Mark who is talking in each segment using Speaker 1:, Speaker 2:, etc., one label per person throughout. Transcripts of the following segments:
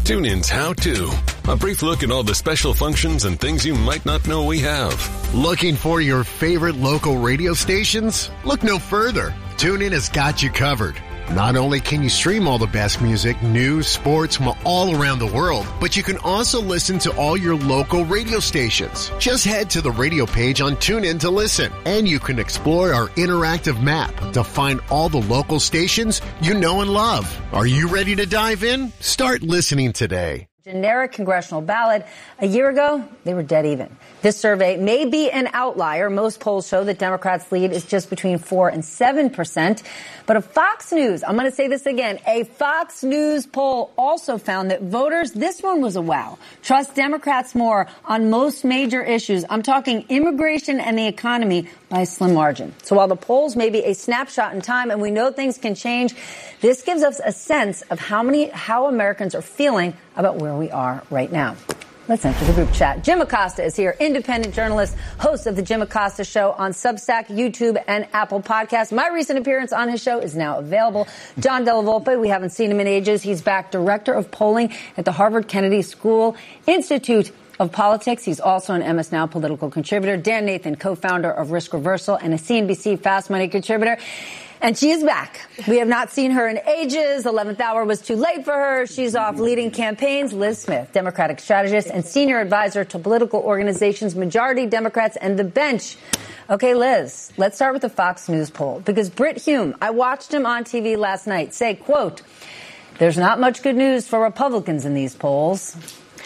Speaker 1: TuneIn's How To. A brief look at all the special functions and things you might not know we have.
Speaker 2: Looking for your favorite local radio stations? Look no further. TuneIn has got you covered. Not only can you stream all the best music, news, sports from all around the world, but you can also listen to all your local radio stations. Just head to the radio page on TuneIn to listen, and you can explore our interactive map to find all the local stations you know and love. Are you ready to dive in? Start listening today.
Speaker 3: Generic congressional ballot. A year ago, they were dead even. This survey may be an outlier. Most polls show that Democrats' lead is just between 4 and 7%. But a Fox News, I'm going to say this again, a Fox News poll also found that voters, this one was a wow, trust Democrats more on most major issues. I'm talking immigration and the economy by a slim margin. So while the polls may be a snapshot in time and we know things can change, this gives us a sense of how Americans are feeling about where we are right now. Let's enter the group chat. Jim Acosta is here, independent journalist, host of the Jim Acosta Show on Substack, YouTube, and Apple Podcasts. My recent appearance on his show is now available. John Della Volpe, we haven't seen him in ages. He's back, director of polling at the Harvard Kennedy School Institute of Politics. He's also an MS Now political contributor. Dan Nathan, co-founder of Risk Reversal and a CNBC Fast Money contributor. And she is back. We have not seen her in ages. 11th hour was too late for her. She's off leading campaigns. Liz Smith, Democratic strategist and senior advisor to political organizations, Majority Democrats, and The Bench. Okay, Liz, let's start with the Fox News poll. Because Brit Hume, I watched him on TV last night, say, quote, "There's not much good news for Republicans in these polls."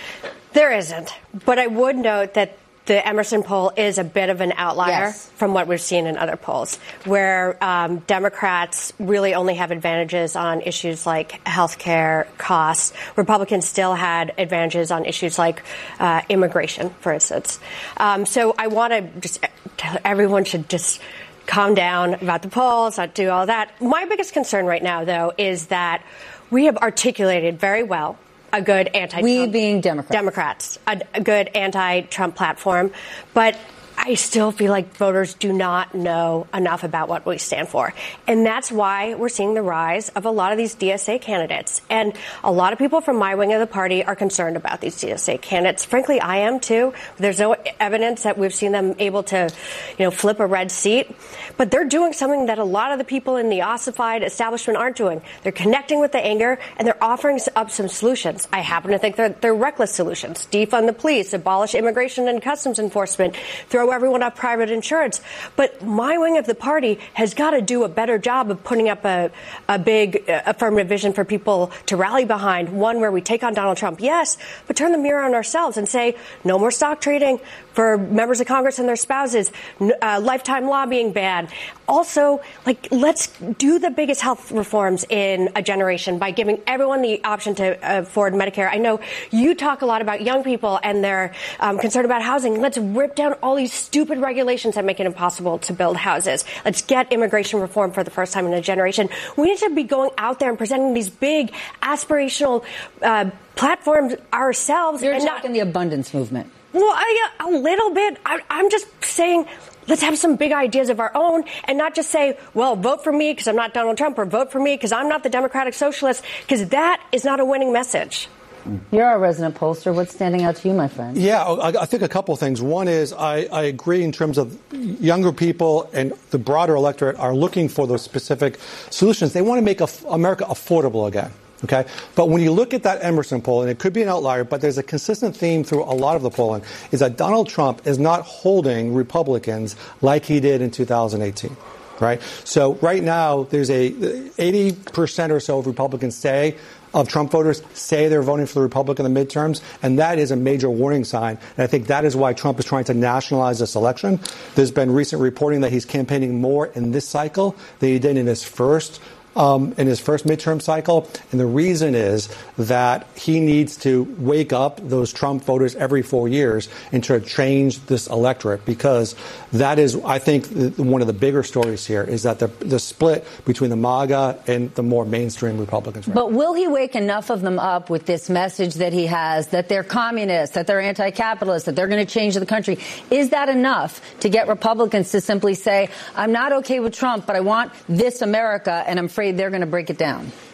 Speaker 4: There isn't. But I would note that the Emerson poll is a bit of an outlier from what we've seen in other polls, where Democrats really only have advantages on issues like health care costs. Republicans still had advantages on issues like immigration, for instance. So I want to just everyone should just calm down about the polls, not do all that. My biggest concern right now, though, is that we have articulated very well a good anti-Trump.
Speaker 3: We being Democrats.
Speaker 4: Democrats. A good anti-Trump platform. But I still feel like voters do not know enough about what we stand for. And that's why we're seeing the rise of a lot of these DSA candidates. And a lot of people from my wing of the party are concerned about these DSA candidates. Frankly, I am too. There's no evidence that we've seen them able to, flip a red seat. But they're doing something that a lot of the people in the ossified establishment aren't doing. They're connecting with the anger, and they're offering up some solutions. I happen to think they're reckless solutions. Defund the police, abolish immigration and customs enforcement, throw everyone off private insurance. But my wing of the party has got to do a better job of putting up a big affirmative vision for people to rally behind, one where we take on Donald Trump, yes, but turn the mirror on ourselves and say no more stock trading for members of Congress and their spouses, lifetime lobbying ban. Also, let's do the biggest health reforms in a generation by giving everyone the option to afford Medicare. I know you talk a lot about young people and they're concerned about housing. Let's rip down all these stupid regulations that make it impossible to build houses. Let's get immigration reform for the first time in a generation. We need to be going out there and presenting these big aspirational platforms ourselves.
Speaker 3: You're talking the abundance movement.
Speaker 4: Well, a little bit. I'm just saying let's have some big ideas of our own and not just say, well, vote for me because I'm not Donald Trump or vote for me because I'm not the Democratic Socialist, because that is not a winning message.
Speaker 3: You're our resident pollster. What's standing out to you, my friend?
Speaker 5: Yeah, I think a couple of things. One is I agree in terms of younger people and the broader electorate are looking for those specific solutions. They want to make America affordable again. Okay. But when you look at that Emerson poll, and it could be an outlier, but there's a consistent theme through a lot of the polling, is that Donald Trump is not holding Republicans like he did in 2018. Right. So right now, there's 80% or so of Republicans of Trump voters say they're voting for the Republican in the midterms, and that is a major warning sign. And I think that is why Trump is trying to nationalize this election. There's been recent reporting that he's campaigning more in this cycle than he did in his first midterm cycle. And the reason is that he needs to wake up those Trump voters every 4 years and to change this electorate, because that is, I think, one of the bigger stories here is that the split between the MAGA and the more mainstream Republicans.
Speaker 3: But will he wake enough of them up with this message that he has, that they're communists, that they're anti-capitalist, that they're going to change the country? Is that enough to get Republicans to simply say, I'm not okay with Trump, but I want this America, and I'm afraid they're going to break it down?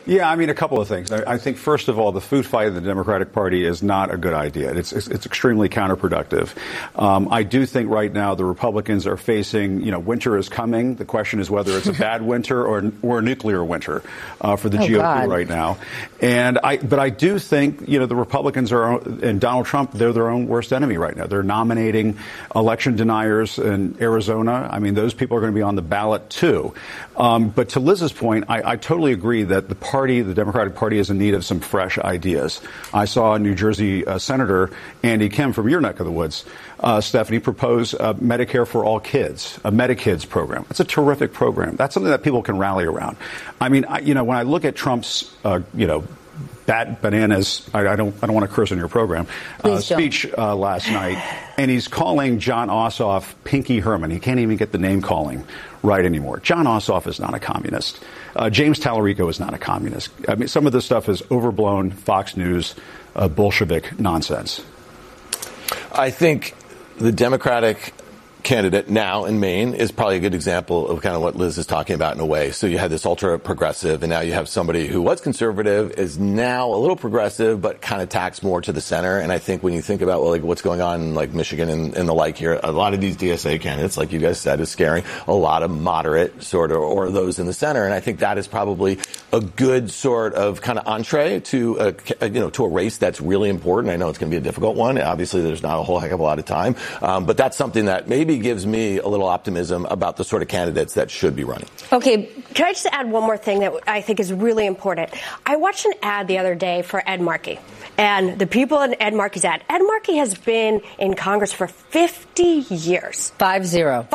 Speaker 6: Yeah, I mean, a couple of things. I think, first of all, the food fight in the Democratic Party is not a good idea. It's extremely counterproductive. I do think right now the Republicans are facing, winter is coming. The question is whether it's a bad winter or a nuclear winter for the GOP right now. But I do think, the Republicans and Donald Trump, they're their own worst enemy right now. They're nominating election deniers in Arizona. I mean, those people are going to be on the ballot, too. But to Liz's point, I totally agree that the Democratic Party is in need of some fresh ideas. I saw New Jersey Senator Andy Kim from your neck of the woods, Stephanie, propose Medicare for all kids, a MediKids program. It's a terrific program. That's something that people can rally around. I mean, when I look at Trump's, bat bananas, I don't want to curse on your program, speech last night, and he's calling John Ossoff Pinky Herman. He can't even get the name calling right anymore. John Ossoff is not a communist. James Tallarico is not a communist. I mean, some of this stuff is overblown Fox News Bolshevik nonsense.
Speaker 7: I think the Democratic candidate now in Maine is probably a good example of kind of what Liz is talking about in a way. So you had this ultra progressive, and now you have somebody who was conservative, is now a little progressive, but kind of tacks more to the center. And I think when you think about what's going on in like Michigan and the like here, a lot of these DSA candidates, like you guys said, is scaring a lot of moderate sort of or those in the center. And I think that is probably a good sort of kind of entree to to a race that's really important. I know it's going to be a difficult one. Obviously, there's not a whole heck of a lot of time, but that's something that maybe gives me a little optimism about the sort of candidates that should be running.
Speaker 4: Okay, can I just add one more thing that I think is really important? I watched an ad the other day for Ed Markey, and the people in Ed Markey's ad. Ed Markey has been in Congress for 50 years. 50.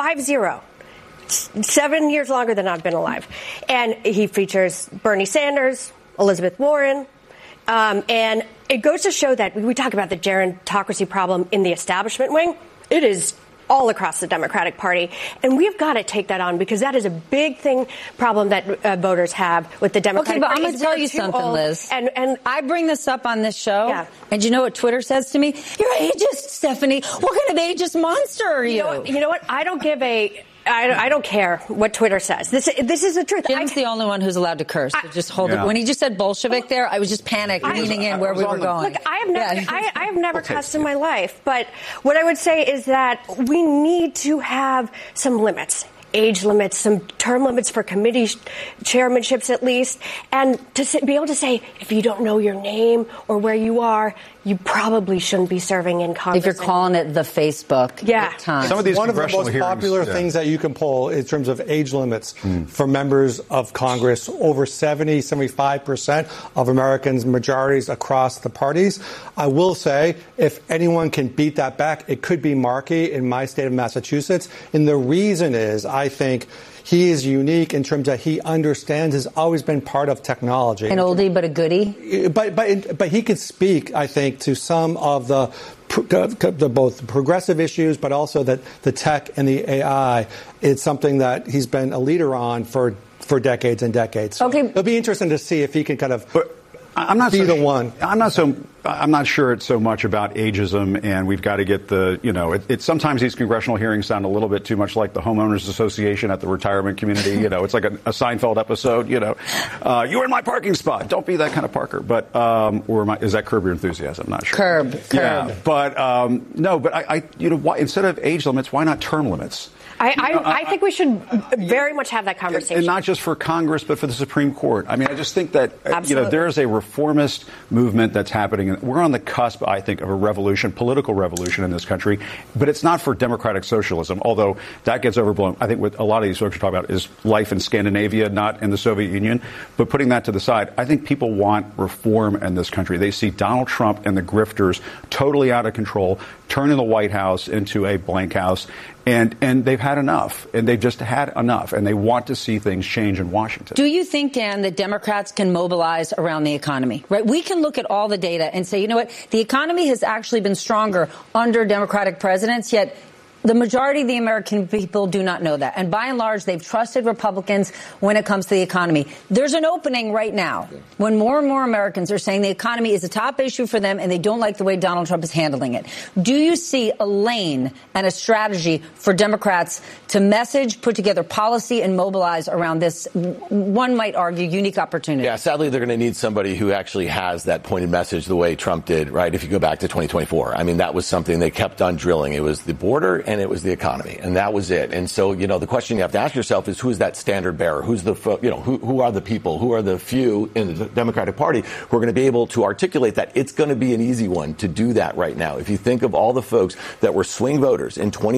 Speaker 4: 7 years longer than I've been alive. And he features Bernie Sanders, Elizabeth Warren, and it goes to show that we talk about the gerontocracy problem in the establishment wing. It is all across the Democratic Party. And we've got to take that on because that is a big problem that voters have with the Democratic Party.
Speaker 3: Okay, but I'm going to tell you something, Liz.
Speaker 4: And
Speaker 3: I bring this up on this show, and you know what Twitter says to me? You're ageist, Stephanie. What kind of ageist monster are you?
Speaker 4: You know what? I don't give I don't care what Twitter says. This is the truth.
Speaker 3: Jim's the only one who's allowed to curse. So just hold it. When he just said Bolshevik there, I was just panicked, leaning in where we were going.
Speaker 4: Look, I have never cussed in my life. But what I would say is that we need to have some limits. Age limits, some term limits for committee chairmanships at least, and to be able to say, if you don't know your name or where you are, you probably shouldn't be serving in Congress.
Speaker 3: If you're calling it the Facebook time.
Speaker 5: Some of these one of the most popular things that you can poll in terms of age limits for members of Congress, over 75% of Americans, majorities across the parties. I will say, if anyone can beat that back, it could be Markey in my state of Massachusetts. And the reason is, I think he is unique in terms that he understands, has always been part of technology.
Speaker 3: An oldie but a goodie.
Speaker 5: But he could speak, I think, to some of the both progressive issues, but also that the tech and the AI is something that he's been a leader on for decades and decades. So it'll be interesting to see if he can kind of be the one.
Speaker 6: I'm not sure it's so much about ageism, and we've got to get it's sometimes these congressional hearings sound a little bit too much like the homeowners association at the retirement community. It's like a Seinfeld episode. You were in my parking spot. Don't be that kind of Parker. But is that Curb Your Enthusiasm? I'm not sure.
Speaker 3: Curb.
Speaker 6: Yeah, but no. But why, instead of age limits, why not term limits?
Speaker 4: I think we should very much have that conversation.
Speaker 6: And not just for Congress, but for the Supreme Court. I mean, I just think that, there is a reformist movement that's happening. We're on the cusp, I think, of a revolution, political revolution in this country. But it's not for democratic socialism, although that gets overblown. I think what a lot of these folks are talking about is life in Scandinavia, not in the Soviet Union. But putting that to the side, I think people want reform in this country. They see Donald Trump and the grifters totally out of control, turning the White House into a blank house. And they've had enough, and they've just had enough, and they want to see things change in Washington.
Speaker 3: Do you think, Dan, that Democrats can mobilize around the economy? Right? We can look at all the data and say, you know what, the economy has actually been stronger under Democratic presidents, yet The majority of the American people do not know that. And by and large, they've trusted Republicans when it comes to the economy. There's an opening right now when more and more Americans are saying the economy is a top issue for them and they don't like the way Donald Trump is handling it. Do you see a lane and a strategy for Democrats to message, put together policy, and mobilize around this, one might argue, unique opportunity?
Speaker 7: Yeah, sadly, they're going to need somebody who actually has that pointed message the way Trump did, right? If you go back to 2024. I mean, that was something they kept on drilling. It was the border and it was the economy, and that was it. And so, the question you have to ask yourself is, who is that standard bearer? Who's the, who are the people? Who are the few in the Democratic Party who are going to be able to articulate that? It's going to be an easy one to do that right now. If you think of all the folks that were swing voters in